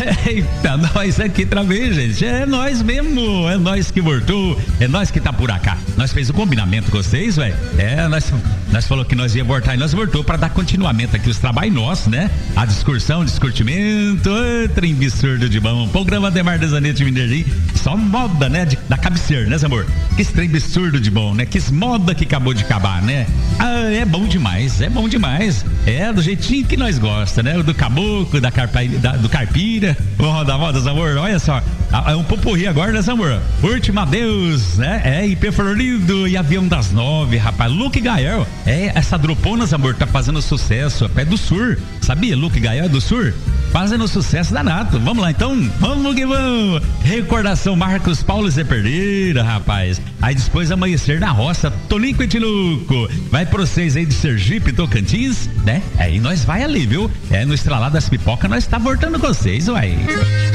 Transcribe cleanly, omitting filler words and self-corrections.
Eita, nós aqui outra vez, gente. É nós mesmo, é nós que voltou, é nós que tá por cá. Nós fez o combinamento com vocês, velho. Nós falou que nós ia voltar e nós voltou pra dar continuamento aqui os trabalhos nossos, né? A discursão, discurtimento, trem absurdo de bom. Programa Ademar da Zanete Mineirinho, só moda, né? Da cabeceira, né, Zamor? Que esse trem absurdo de bom, né? Que moda que acabou de acabar, né? Ah, é bom demais, é bom demais. É do jeitinho que nós gosta, né? Do caboclo, do carpira. Vamos rodar moda, Zamor? Olha só. É um popurri agora, né, Zamor? Última Deus, né? É IP Florido e Avião das 9, rapaz. Luke Gael. Essa dropona, Zamor, tá fazendo sucesso. É do Sur. Sabia? Luke Gael é do Sur? Fazendo sucesso danado. Vamos lá, então. Vamos que vamos. Recordação Marcos Paulo Zé Pereira, rapaz. Aí depois Amanhecer na Roça, Tonico e Tiluco. Vai pra vocês aí de Sergipe, Tocantins, né? Aí nós vai ali, viu? No Estralado das Pipoca, nós tá voltando com vocês, uai.